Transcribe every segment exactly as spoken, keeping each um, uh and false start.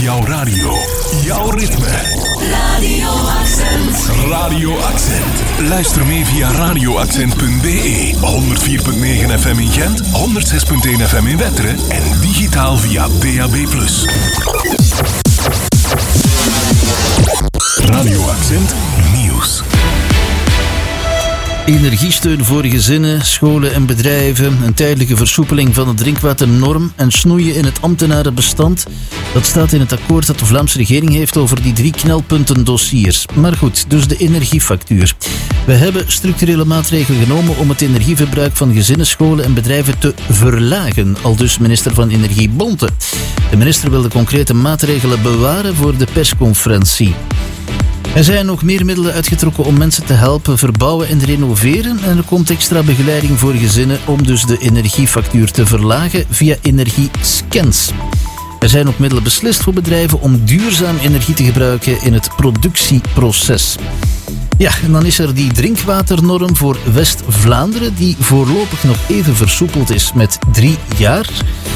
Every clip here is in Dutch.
Jouw radio. Jouw ritme. Radio Accent. Radio Accent. Luister mee via radio accent punt b e. honderd vier komma negen F M in Gent, honderd zes komma één F M in Wetteren en digitaal via D A B plus. Radio Accent Nieuws. Energiesteun voor gezinnen, scholen en bedrijven, een tijdelijke versoepeling van de drinkwaternorm en snoeien in het ambtenarenbestand. Dat staat in het akkoord dat de Vlaamse regering heeft over die drie knelpunten dossiers. Maar goed, dus de energiefactuur. We hebben structurele maatregelen genomen om het energieverbruik van gezinnen, scholen en bedrijven te verlagen, aldus minister van Energie Bonte. De minister wil de concrete maatregelen bewaren voor de persconferentie. Er zijn nog meer middelen uitgetrokken om mensen te helpen verbouwen en renoveren. En er komt extra begeleiding voor gezinnen om dus de energiefactuur te verlagen via energiescans. Er zijn ook middelen beslist voor bedrijven om duurzaam energie te gebruiken in het productieproces. Ja, en dan is er die drinkwaternorm voor West-Vlaanderen, die voorlopig nog even versoepeld is met drie jaar.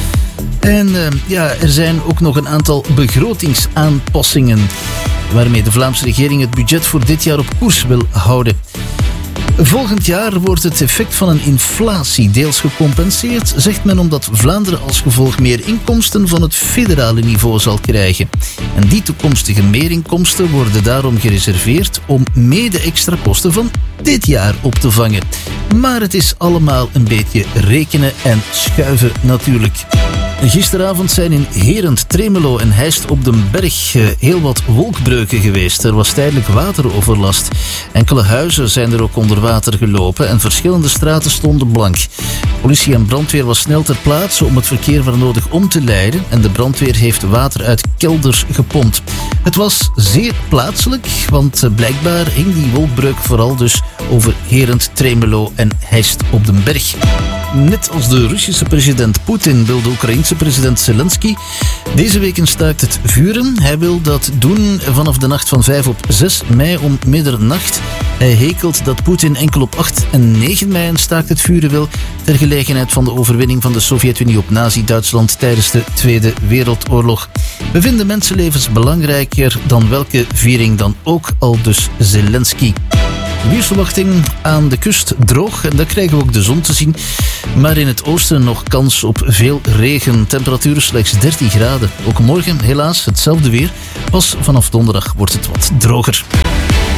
En uh, ja, er zijn ook nog een aantal begrotingsaanpassingen, waarmee de Vlaamse regering het budget voor dit jaar op koers wil houden. Volgend jaar wordt het effect van een inflatie deels gecompenseerd, zegt men, omdat Vlaanderen als gevolg meer inkomsten van het federale niveau zal krijgen. En die toekomstige meerinkomsten worden daarom gereserveerd om mede extra kosten van dit jaar op te vangen. Maar het is allemaal een beetje rekenen en schuiven natuurlijk. Gisteravond zijn in Herent, Tremelo en Heist op den Berg heel wat wolkbreuken geweest. Er was tijdelijk wateroverlast. Enkele huizen zijn er ook onder water gelopen en verschillende straten stonden blank. Politie en brandweer was snel ter plaatse om het verkeer waar nodig om te leiden en de brandweer heeft water uit kelders gepompt. Het was zeer plaatselijk, want blijkbaar hing die wolkbreuk vooral dus over Herent, Tremelo en Heist op den Berg. Net als de Russische president Poetin wil de Oekraïense president Zelensky deze week een staakt het vuren. Hij wil dat doen vanaf de nacht van vijf op zes mei om middernacht. Hij hekelt dat Poetin enkel op acht en negen mei een staakt het vuren wil, ter gelegenheid van de overwinning van de Sovjet-Unie op Nazi-Duitsland tijdens de Tweede Wereldoorlog. We vinden mensenlevens belangrijker dan welke viering dan ook, aldus Zelensky. Weersverwachting aan de kust droog en daar krijgen we ook de zon te zien. Maar in het oosten nog kans op veel regen. Temperatuur slechts dertien graden. Ook morgen helaas hetzelfde weer. Pas vanaf donderdag wordt het wat droger.